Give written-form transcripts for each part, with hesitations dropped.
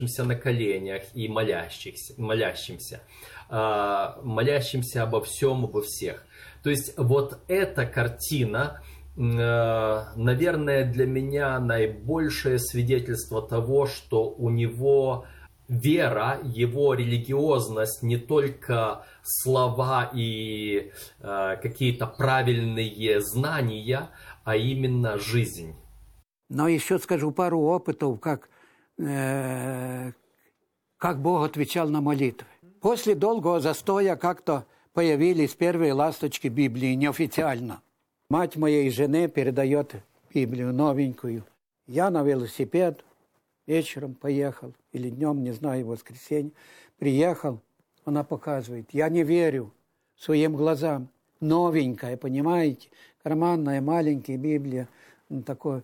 на коленях и молящимся обо всем, обо всех. То есть вот эта картина, наверное, для меня наибольшее свидетельство того, что у него вера, его религиозность не только слова и какие-то правильные знания, а именно жизнь. Но еще скажу пару опытов, как Бог отвечал на молитвы. После долгого застоя как-то появились первые ласточки Библии, неофициально. Мать моей жены передает Библию новенькую. Я на велосипед вечером поехал, или днем, не знаю, в воскресенье, приехал, она показывает. Я не верю своим глазам. Новенькая, понимаете? Карманная, маленькая Библия. Такое.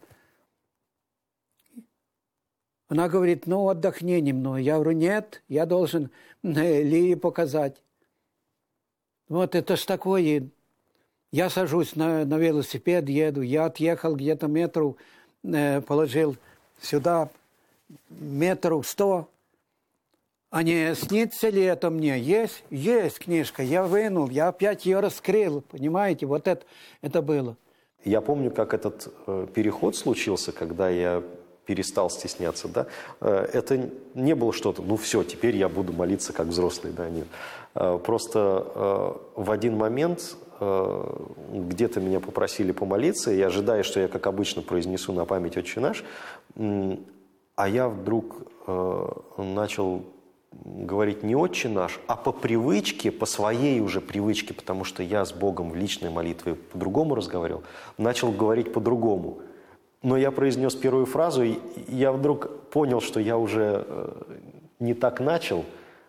Она говорит, отдохни немного. Я говорю, нет, я должен Лии показать. Вот это ж такое. Я сажусь на велосипед, еду. Я отъехал где-то метров, положил сюда метров 100. А не снится ли это мне? Есть книжка. Я вынул, я опять ее раскрыл. Понимаете, вот это было. Я помню, как этот переход случился, когда я перестал стесняться, да, это не было что-то, все, теперь я буду молиться как взрослый, да, нет. Просто в один момент где-то меня попросили помолиться, и ожидая, что я, как обычно, произнесу на память «Отче наш», а я вдруг начал говорить не «Отче наш», а по привычке, по своей уже привычке, потому что я с Богом в личной молитве по-другому разговаривал, начал говорить по-другому. Но я произнес первую фразу, и я вдруг понял, что я уже не так начал,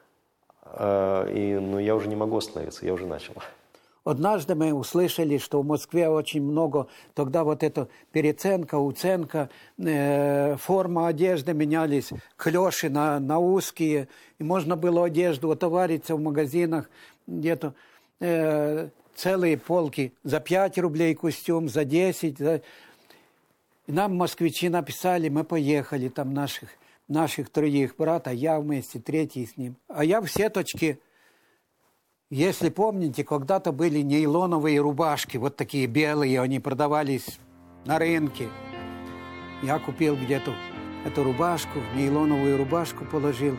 но я уже не могу остановиться, я уже начал. Однажды мы услышали, что в Москве очень много, тогда вот эта переоценка, уценка, форма одежды менялись, клёши на узкие, и можно было одежду отовариться в магазинах, где-то целые полки за 5 рублей костюм, за 10, И нам москвичи написали, мы поехали, там наших 3 брат, а я вместе, 3 с ним. А я в сеточке, если помните, когда-то были нейлоновые рубашки, вот такие белые, они продавались на рынке. Я купил где-то эту рубашку, нейлоновую рубашку положил.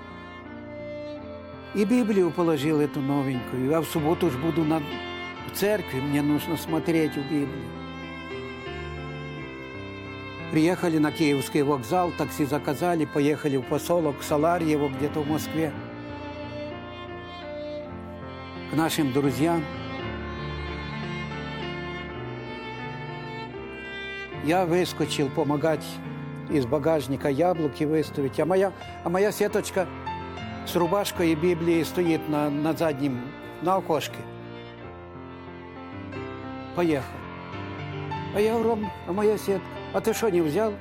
И Библию положил эту новенькую. Я в субботу уж буду в церкви, мне нужно смотреть в Библию. Приехали на Киевский вокзал, такси заказали, поехали в поселок Саларьево, где-то в Москве, к нашим друзьям. Я выскочил помогать из багажника яблоки выставить, а моя сеточка с рубашкой и Библией стоит на заднем, на окошке. Поехал. А я говорю, а моя сетка? А ты что, не взял?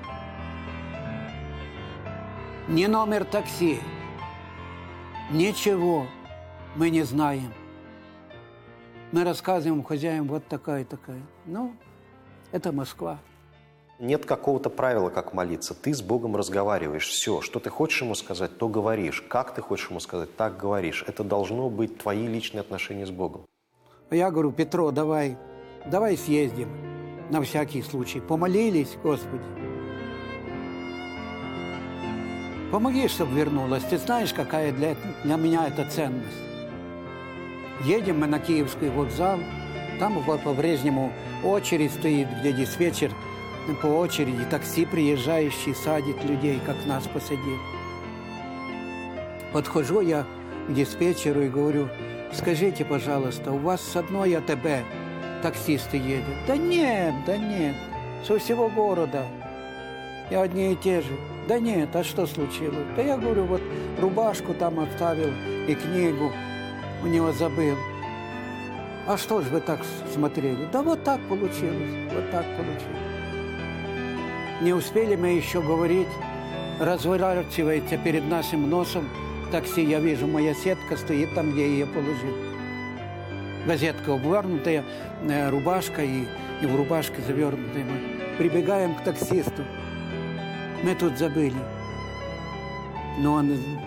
Ни номер такси, ничего мы не знаем. Мы рассказываем хозяину, вот такая-такая. Это Москва. Нет какого-то правила, как молиться. Ты с Богом разговариваешь. Все, что ты хочешь ему сказать, то говоришь. Как ты хочешь ему сказать, так говоришь. Это должно быть твои личные отношения с Богом. Я говорю, Петро, давай съездим. На всякий случай. Помолились, Господи. Помоги, чтобы вернулась. Ты знаешь, какая для меня это ценность. Едем мы на Киевский вокзал. Там по-прежнему очередь стоит, где диспетчер по очереди, такси приезжающий садит людей, как нас посадил. Подхожу я к диспетчеру и говорю, скажите, пожалуйста, у вас с одной АТБ таксисты едут? Да нет, со всего города. И одни и те же. Да нет, а что случилось? Да я говорю, вот рубашку там оставил и книгу у него забыл. А что же вы так смотрели? Да вот так получилось, вот так получилось. Не успели мы еще говорить, разворачивается перед нашим носом такси, я вижу, моя сетка стоит там, где я ее положил. Газетка обвернутая, рубашка и в рубашке завернутая. Мы прибегаем к таксисту. Мы тут забыли. но он